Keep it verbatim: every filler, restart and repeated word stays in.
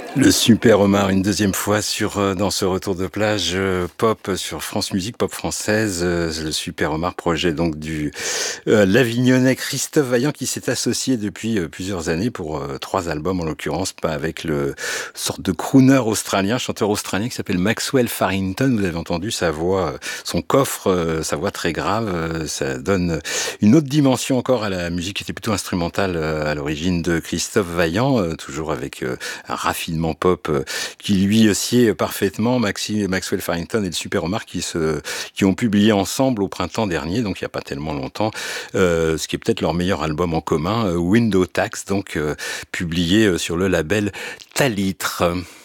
Le Super Omar, une deuxième fois sur euh, dans ce retour de plage euh, pop sur France Musique, pop française. euh, le Super Omar, projet donc du euh, l'Avignonnais Christophe Vaillant qui s'est associé depuis euh, plusieurs années pour euh, trois albums en l'occurrence, pas avec le sorte de crooner australien, chanteur australien qui s'appelle Maxwell Farrington. Vous avez entendu sa voix, euh, son coffre, euh, sa voix très grave. euh, ça donne une autre dimension encore à la musique qui était plutôt instrumentale euh, à l'origine de Christophe Vaillant, euh, toujours avec euh, un raffinement pop euh, qui lui sied parfaitement. Maxi, Maxwell Farrington et le Super Omar qui, se, qui ont publié ensemble au printemps dernier, donc il n'y a pas tellement longtemps, euh, ce qui est peut-être leur meilleur album en commun, euh, Window Tax, donc euh, publié euh, sur le label Talitre.